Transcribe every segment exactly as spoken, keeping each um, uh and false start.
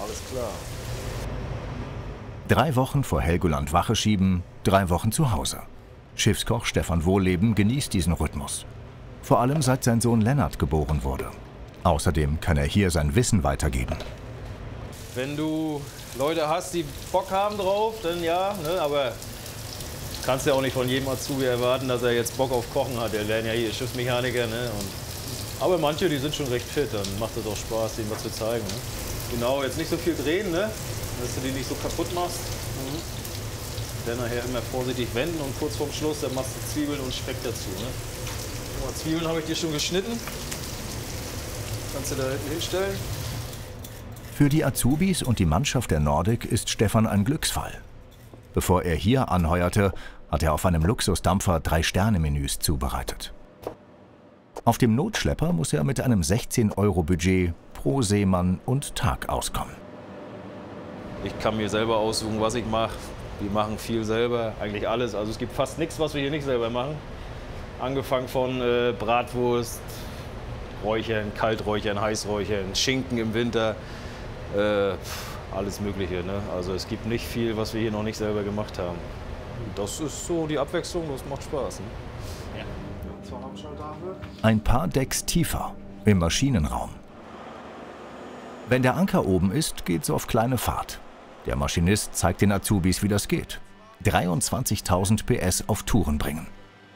Alles klar. Drei Wochen vor Helgoland Wache schieben, drei Wochen zu Hause. Schiffskoch Stefan Wohlleben genießt diesen Rhythmus. Vor allem seit sein Sohn Lennart geboren wurde. Außerdem kann er hier sein Wissen weitergeben. Wenn du Leute hast, die Bock haben drauf, dann ja, ne, aber kannst ja auch nicht von jedem Azubi erwarten, dass er jetzt Bock auf Kochen hat. Der lernt ja hier Schiffsmechaniker, ne, und aber manche, die sind schon recht fit, dann macht es auch Spaß, denen was zu zeigen. Ne? Genau, jetzt nicht so viel drehen, ne, dass du die nicht so kaputt machst. Mhm. Dann nachher immer vorsichtig wenden und kurz vorm Schluss, dann machst du Zwiebeln und Speck dazu. Ne? Oh, Zwiebeln habe ich dir schon geschnitten. Kannst du da hinten hinstellen. Für die Azubis und die Mannschaft der Nordic ist Stefan ein Glücksfall. Bevor er hier anheuerte, hat er auf einem Luxusdampfer Drei-Sterne-Menüs zubereitet. Auf dem Notschlepper muss er mit einem sechzehn Euro Budget pro Seemann und Tag auskommen. Ich kann mir selber aussuchen, was ich mache. Wir machen viel selber, eigentlich alles. Also es gibt fast nichts, was wir hier nicht selber machen. Angefangen von äh, Bratwurst, Räuchern, Kalträuchern, Heißräuchern, Schinken im Winter, äh, alles Mögliche. Ne? Also es gibt nicht viel, was wir hier noch nicht selber gemacht haben. Das ist so die Abwechslung, das macht Spaß. Ne? Ja. Ein paar Decks tiefer, im Maschinenraum. Wenn der Anker oben ist, geht's auf kleine Fahrt. Der Maschinist zeigt den Azubis, wie das geht. dreiundzwanzigtausend P S auf Touren bringen.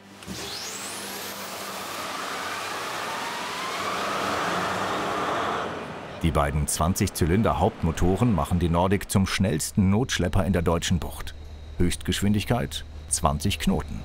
Die beiden zwanzig Zylinder Hauptmotoren machen die Nordic zum schnellsten Notschlepper in der deutschen Bucht. Höchstgeschwindigkeit zwanzig Knoten.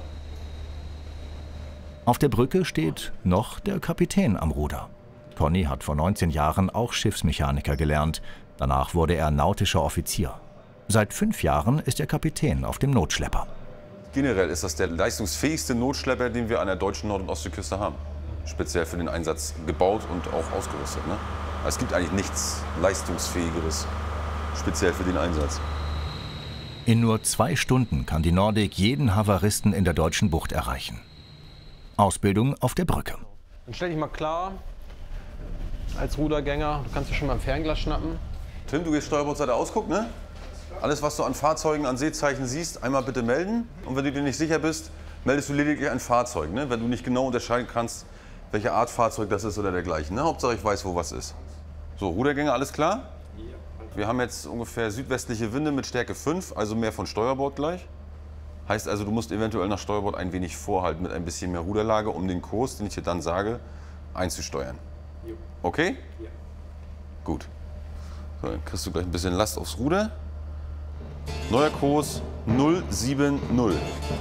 Auf der Brücke steht noch der Kapitän am Ruder. Conny hat vor neunzehn Jahren auch Schiffsmechaniker gelernt. Danach wurde er nautischer Offizier. Seit fünf Jahren ist er Kapitän auf dem Notschlepper. Generell ist das der leistungsfähigste Notschlepper, den wir an der deutschen Nord- und Ostseeküste haben. Speziell für den Einsatz gebaut und auch ausgerüstet. Ne? Es gibt eigentlich nichts Leistungsfähigeres, speziell für den Einsatz. In nur zwei Stunden kann die Nordic jeden Havaristen in der deutschen Bucht erreichen. Ausbildung auf der Brücke. Dann stell dich mal klar, als Rudergänger, du kannst du schon mal ein Fernglas schnappen. Tim, du gehst Steuerbordseite Ausguck, ne? Alles, was du an Fahrzeugen, an Seezeichen siehst, einmal bitte melden. Und wenn du dir nicht sicher bist, meldest du lediglich ein Fahrzeug, ne? Wenn du nicht genau unterscheiden kannst, welche Art Fahrzeug das ist oder dergleichen. Ne? Hauptsache, ich weiß, wo was ist. So, Rudergänger, alles klar? Wir haben jetzt ungefähr südwestliche Winde mit Stärke fünf, also mehr von Steuerbord gleich. Heißt also, du musst eventuell nach Steuerbord ein wenig vorhalten mit ein bisschen mehr Ruderlage, um den Kurs, den ich dir dann sage, einzusteuern. Okay? Ja. Gut. So, dann kriegst du gleich ein bisschen Last aufs Ruder. Neuer Kurs null sieben null.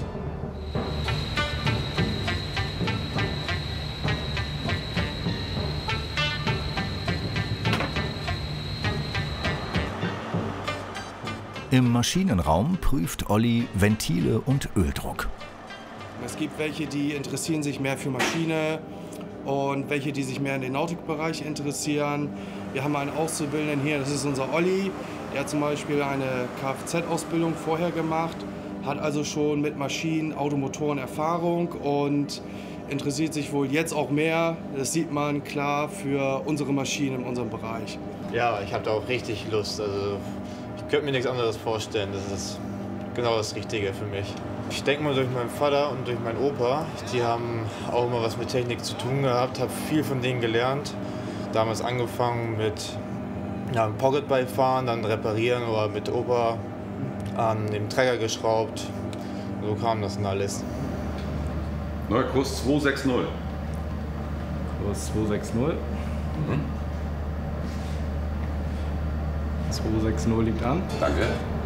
Im Maschinenraum prüft Olli Ventile und Öldruck. Es gibt welche, die interessieren sich mehr für Maschine und welche, die sich mehr in den Nautikbereich interessieren. Wir haben einen Auszubildenden hier, das ist unser Olli. Der hat zum Beispiel eine Kfz-Ausbildung vorher gemacht, hat also schon mit Maschinen, Automotoren Erfahrung und interessiert sich wohl jetzt auch mehr, das sieht man klar, für unsere Maschinen in unserem Bereich. Ja, ich habe da auch richtig Lust. Also ich könnte mir nichts anderes vorstellen. Das ist genau das Richtige für mich. Ich denke mal durch meinen Vater und durch meinen Opa, die haben auch immer was mit Technik zu tun gehabt, habe viel von denen gelernt. Damals angefangen mit ja, Pocketbike fahren, dann reparieren oder mit Opa an dem Träger geschraubt. So kam das dann alles. Neuer Kurs zwei sechs null. Kurs zwei sechs null. Mhm. zwei sechs null liegt an. Danke.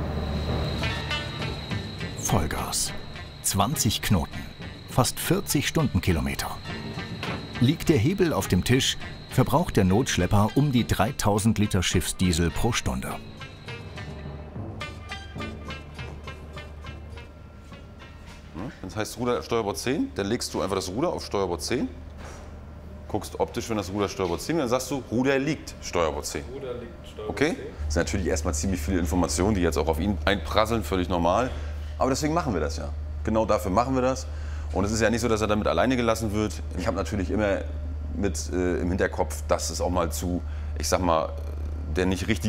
Vollgas. zwanzig Knoten. Fast vierzig Stundenkilometer. Liegt der Hebel auf dem Tisch, verbraucht der Notschlepper um die dreitausend Liter Schiffsdiesel pro Stunde. Das heißt Ruder Steuerbord zehn, dann legst du einfach das Ruder auf Steuerbord zehn, guckst optisch, wenn das Ruder Steuerbord zehn, dann sagst du, Ruder liegt Steuerbord zehn. Ruder liegt Steuerbord okay? zehn. Das sind natürlich erstmal ziemlich viele Informationen, die jetzt auch auf ihn einprasseln, völlig normal. Aber deswegen machen wir das ja. Genau dafür machen wir das. Und es ist ja nicht so, dass er damit alleine gelassen wird. Ich habe natürlich immer mit äh, im Hinterkopf, dass es auch mal zu, ich sag mal, der nicht richtig